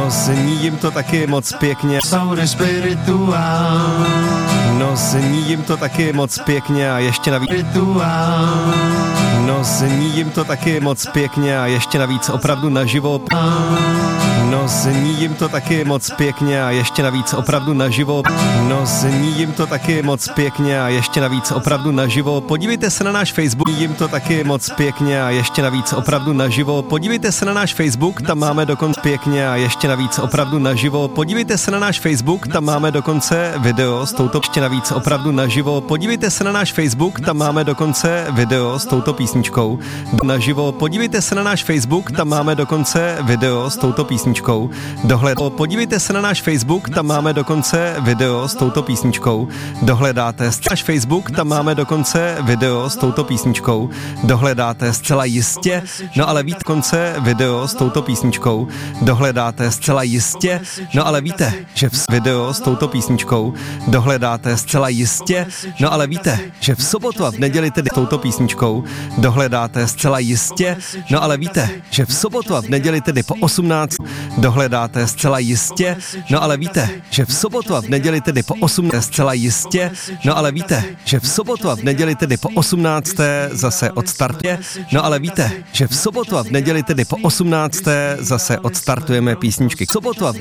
No zní jim to taky moc pěkně. No zní jim to taky moc pěkně a ještě navíc. No zní jim to taky moc pěkně a ještě navíc opravdu naživo. No zní jim to taky moc pěkně a ještě navíc opravdu naživo. No zní jim to taky moc pěkně a ještě navíc opravdu naživo. Podívejte se na náš Facebook, jim to taky moc pěkně a ještě navíc opravdu naživo. Podívejte se na náš Facebook, tam máme dokonce pěkně a ještě navíc opravdu naživo. Podívejte se na náš Facebook, tam máme dokonce video s touto ještě navíc opravdu naživo. Podívejte se na náš Facebook, tam máme dokonce video s touto písničkou naživo. Podívejte se na náš Facebook, tam máme dokonce video s touto písničkou. Podívejte se na náš Facebook, tam máme dokonce video s touto písničkou. Dohledáte náš Facebook, tam máme dokonce video s touto písničkou. Dohledáte zcela jistě, no ale víte konce video s touto písničkou. Dohledáte zcela jistě, no ale víte, že v video s touto písničkou. Dohledáte zcela jistě, no ale víte, že v sobotu a v neděli tedy touto písničkou. Dohledáte zcela jistě, no ale víte, že v sobotu a v neděli tedy po 18. Dohledáte zcela jistě, no ale víte, že v sobotu a v neděli tedy po 18. Zcela jistě, no ale víte, že v sobotu a v neděli tedy po 18. zase odstartuje, no ale víte, že v sobotu a v neděli tedy po 18. zase odstartujeme písničky. V sobotu a v